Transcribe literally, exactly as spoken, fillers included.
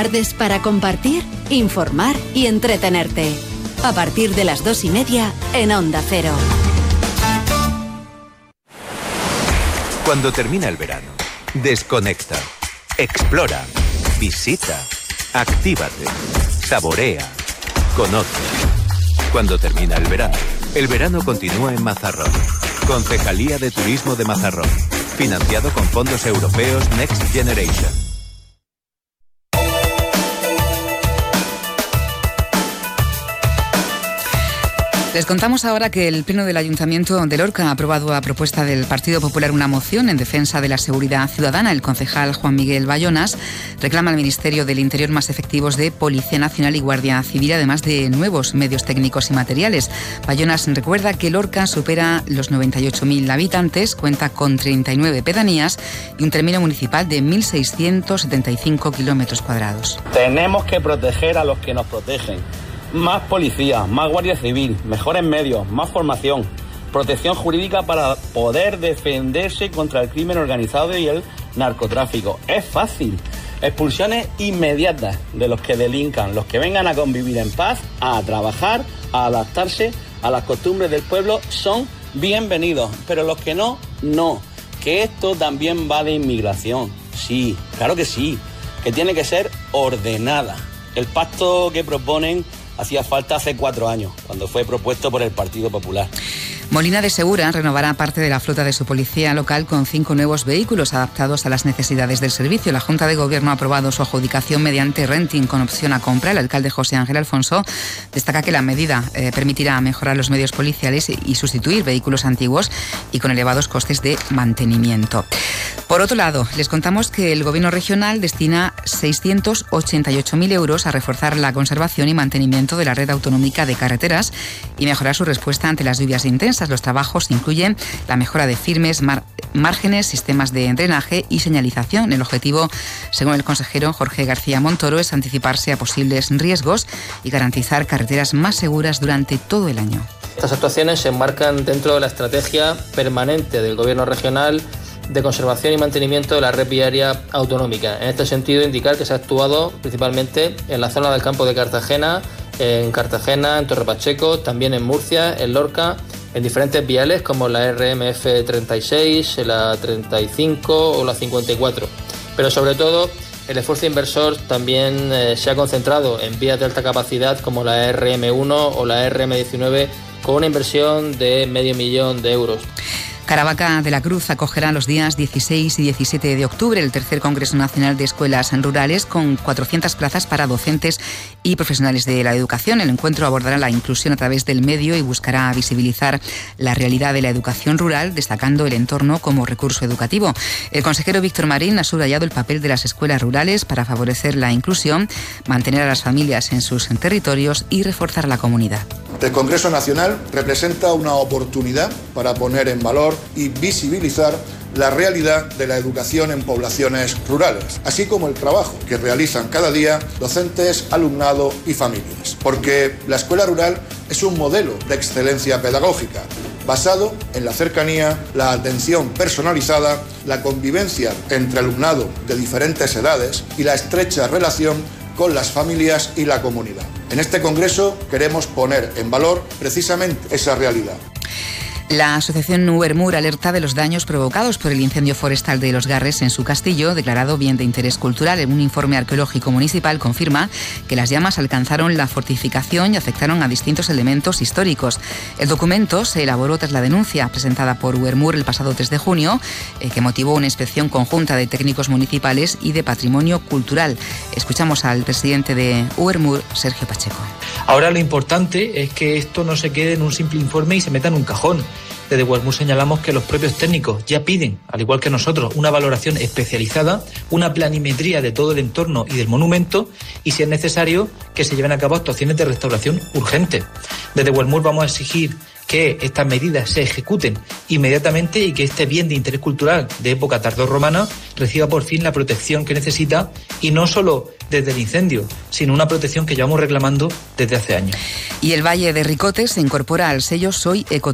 Ardes para compartir, informar y entretenerte. A partir de las dos y media en Onda Cero. Cuando termina el verano, desconecta, explora, visita, actívate, saborea, conoce. Cuando termina el verano, el verano continúa en Mazarrón. Concejalía de Turismo de Mazarrón. Financiado con fondos europeos Next Generation. Les contamos ahora que el Pleno del Ayuntamiento de Lorca ha aprobado a propuesta del Partido Popular una moción en defensa de la seguridad ciudadana. El concejal Juan Miguel Bayonas reclama al Ministerio del Interior más efectivos de Policía Nacional y Guardia Civil, además de nuevos medios técnicos y materiales. Bayonas recuerda que Lorca supera los noventa y ocho mil habitantes, cuenta con treinta y nueve pedanías y un término municipal de mil seiscientos setenta y cinco kilómetros cuadrados. Tenemos que proteger a los que nos protegen. Más policía, más guardia civil, mejores medios, más formación, protección jurídica para poder defenderse contra el crimen organizado y el narcotráfico. Es fácil. Expulsiones inmediatas de los que delincan, los que vengan a convivir en paz, a trabajar, a adaptarse a las costumbres del pueblo, son bienvenidos. Pero los que no, no. Que esto también va de inmigración. Sí, claro que sí. Que tiene que ser ordenada. El pacto que proponen hacía falta hace cuatro años, cuando fue propuesto por el Partido Popular. Molina de Segura renovará parte de la flota de su policía local con cinco nuevos vehículos adaptados a las necesidades del servicio. La Junta de Gobierno ha aprobado su adjudicación mediante renting con opción a compra. El alcalde José Ángel Alfonso destaca que la medida eh, permitirá mejorar los medios policiales y sustituir vehículos antiguos y con elevados costes de mantenimiento. Por otro lado, les contamos que el Gobierno regional destina seiscientos ochenta y ocho mil euros a reforzar la conservación y mantenimiento de la red autonómica de carreteras y mejorar su respuesta ante las lluvias intensas. Los trabajos incluyen la mejora de firmes, mar- márgenes, sistemas de drenaje y señalización. El objetivo, según el consejero Jorge García Montoro, es anticiparse a posibles riesgos y garantizar carreteras más seguras durante todo el año. Estas actuaciones se enmarcan dentro de la estrategia permanente del Gobierno regional de conservación y mantenimiento de la red viaria autonómica. En este sentido, indicar que se ha actuado principalmente en la zona del campo de Cartagena, en Cartagena, en Torre Pacheco, también en Murcia, en Lorca, en diferentes viales como la R M F treinta y seis, la treinta y cinco o la cincuenta y cuatro. Pero sobre todo, el esfuerzo inversor también eh, se ha concentrado en vías de alta capacidad como la R M uno o la R M diecinueve, con una inversión de medio millón de euros. Caravaca de la Cruz acogerá los días dieciséis y diecisiete de octubre el tercer Congreso Nacional de Escuelas Rurales con cuatrocientas plazas para docentes y profesionales de la educación. El encuentro abordará la inclusión a través del medio y buscará visibilizar la realidad de la educación rural, destacando el entorno como recurso educativo. El consejero Víctor Marín ha subrayado el papel de las escuelas rurales para favorecer la inclusión, mantener a las familias en sus territorios y reforzar la comunidad. El Congreso Nacional representa una oportunidad para poner en valor y visibilizar la realidad de la educación en poblaciones rurales, así como el trabajo que realizan cada día docentes, alumnado y familias. Porque la escuela rural es un modelo de excelencia pedagógica, basado en la cercanía, la atención personalizada, la convivencia entre alumnado de diferentes edades y la estrecha relación con las familias y la comunidad. En este congreso queremos poner en valor precisamente esa realidad. La asociación Uermur alerta de los daños provocados por el incendio forestal de Los Garres en su castillo, declarado bien de interés cultural. En un informe arqueológico municipal confirma que las llamas alcanzaron la fortificación y afectaron a distintos elementos históricos. El documento se elaboró tras la denuncia presentada por Uermur el pasado tres de junio, eh, que motivó una inspección conjunta de técnicos municipales y de patrimonio cultural. Escuchamos al presidente de Uermur, Sergio Pacheco. Ahora lo importante es que esto no se quede en un simple informe y se meta en un cajón. Desde Uermur señalamos que los propios técnicos ya piden, al igual que nosotros, una valoración especializada, una planimetría de todo el entorno y del monumento, y si es necesario, que se lleven a cabo actuaciones de restauración urgentes. Desde Uermur vamos a exigir que estas medidas se ejecuten inmediatamente y que este bien de interés cultural de época tardorromana reciba por fin la protección que necesita, y no solo desde el incendio, sino una protección que llevamos reclamando desde hace años. Y el Valle de Ricote se incorpora al sello Soy Eco